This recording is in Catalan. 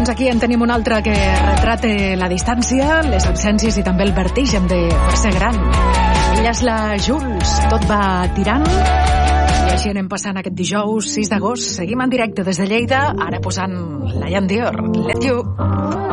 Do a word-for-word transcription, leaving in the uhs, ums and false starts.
Doncs aquí en tenim un altre que retrata la distància, les absències i també el vertigen de fer-se gran. Ella és la Jules, tot va tirant i així anem passant aquest dijous sis d'agost. Seguim en directe des de Lleida, ara posant la Jan Dior, Let You.